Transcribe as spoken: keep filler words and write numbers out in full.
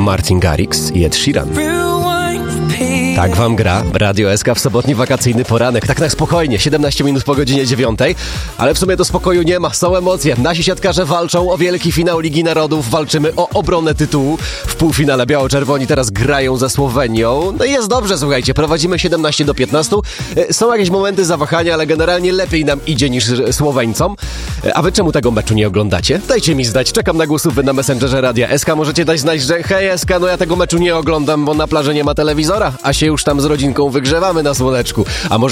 Martin Garrix i Ed Sheeran. Tak wam gra Radio S K w sobotni wakacyjny poranek. Tak na spokojnie, siedemnaście minut po godzinie dziewiątej. Ale w sumie do spokoju nie ma, są emocje. Nasi siatkarze walczą o wielki finał Ligi Narodów. Walczymy o obronę tytułu. W półfinale biało-czerwoni teraz grają ze Słowenią. No i jest dobrze, słuchajcie, prowadzimy siedemnaście do piętnastu. Są jakieś momenty zawahania, ale generalnie lepiej nam idzie niż Słoweńcom. A wy czemu tego meczu nie oglądacie? Dajcie mi znać, czekam na głosy na Messengerze Radia S K. Możecie dać znać, że hej S K, no ja tego meczu nie oglądam, bo na plaży nie ma telewizora, a się już tam z rodzinką wygrzewamy na słoneczku. A może